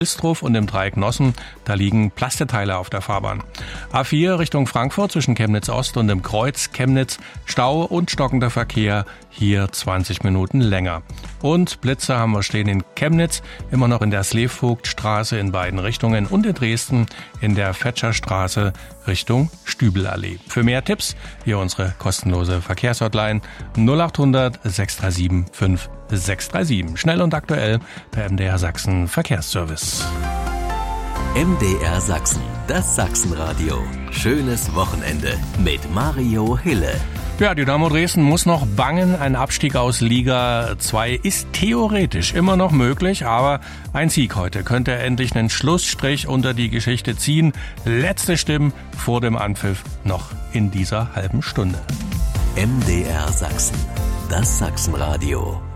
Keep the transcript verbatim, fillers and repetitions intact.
Ilstrow und im Dreieck Nossen, da liegen Plasteteile auf der Fahrbahn. A vier Richtung Frankfurt zwischen Chemnitz Ost und dem Kreuz Chemnitz, Stau und stockender Verkehr, hier zwanzig Minuten länger. Und Blitzer haben wir stehen in Chemnitz, immer noch in der Slevvogtstraße in beiden Richtungen und in Dresden in der Fetscherstraße Richtung Stübelallee. Für mehr Tipps hier unsere kostenlose Verkehrshotline null acht hundert sechs drei sieben fünf sechs drei sieben. Schnell und aktuell der M D R Sachsen Verkehrsservice. M D R Sachsen, das Sachsenradio. Schönes Wochenende mit Mario Hille. Ja, Dynamo Dresden muss noch bangen. Ein Abstieg aus Liga zwei ist theoretisch immer noch möglich, aber ein Sieg heute könnte endlich einen Schlussstrich unter die Geschichte ziehen. Letzte Stimmen vor dem Anpfiff noch in dieser halben Stunde. M D R Sachsen, das Sachsenradio.